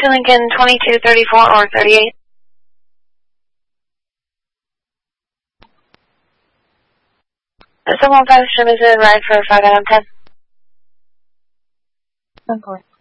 to Lincoln 2234 or 38. Someone 5 should visit ride for 5 out of 10. 10-4.